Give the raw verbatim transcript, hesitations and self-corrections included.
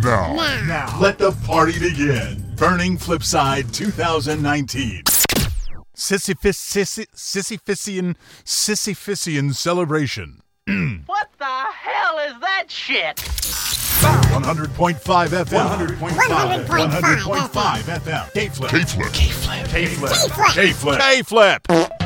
Now. Now. Now, let the party begin. Burning Flipside twenty nineteen. Sisyphus, Sissy, Sisyphusian, Sisyphusian celebration. What the hell is that shit? one hundred point five F M. one hundred point five. one hundred point five F M. K-Flip. K-Flip. K-Flip. K-Flip. K-Flip. K-Flip.